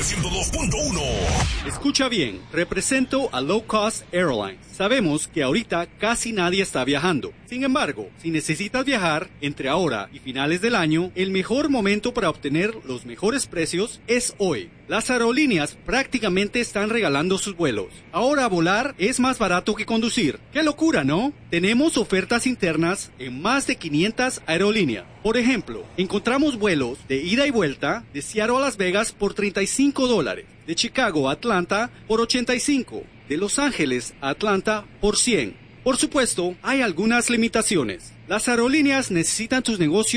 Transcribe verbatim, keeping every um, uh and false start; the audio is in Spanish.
ciento dos punto uno. Escucha bien, represento a Low Cost Airlines. Sabemos que ahorita casi nadie está viajando. Sin embargo, si necesitas viajar entre ahora y finales del año, el mejor momento para obtener los mejores precios es hoy. Las aerolíneas prácticamente están regalando sus vuelos. Ahora volar es más barato que conducir. ¡Qué locura!, ¿no? Tenemos ofertas internas en más de quinientas aerolíneas. Por ejemplo, encontramos vuelos de ida y vuelta de Seattle a Las Vegas por treinta y cinco dólares, de Chicago a Atlanta por ochenta y cinco, de Los Ángeles a Atlanta por cien. Por supuesto, hay algunas limitaciones. Las aerolíneas necesitan tus negocios